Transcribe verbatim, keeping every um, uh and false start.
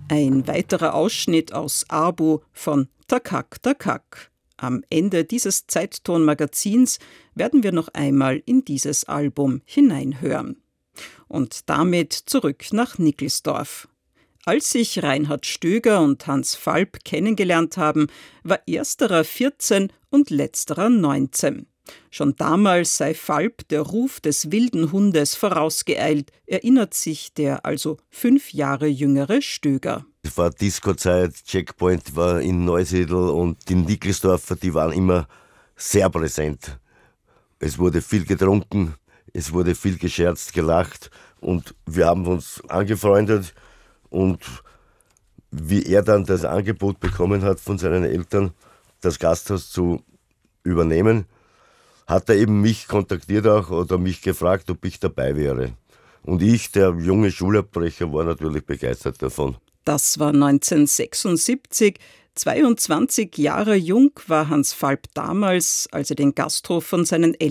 Ein weiterer Ausschnitt aus Abu von Takak Takak. Am Ende dieses Zeitton-Magazins werden wir noch einmal in dieses Album hineinhören. Und damit zurück nach Nickelsdorf. Als sich Reinhard Stöger und Hans Falb kennengelernt haben, war ersterer vierzehn und letzterer neunzehn. Schon damals sei Falb der Ruf des wilden Hundes vorausgeeilt, erinnert sich der also fünf Jahre jüngere Stöger. Es war Disco-Zeit, Checkpoint war in Neusiedl und die Nickelsdorfer, die waren immer sehr präsent. Es wurde viel getrunken, es wurde viel gescherzt, gelacht und wir haben uns angefreundet. Und wie er dann das Angebot bekommen hat von seinen Eltern, das Gasthaus zu übernehmen, hat er eben mich kontaktiert auch oder mich gefragt, ob ich dabei wäre. Und ich, der junge Schulabbrecher, war natürlich begeistert davon. Das war neunzehnhundertsechsundsiebzig. zweiundzwanzig Jahre jung war Hans Falb damals, als er den Gasthof von seinen Eltern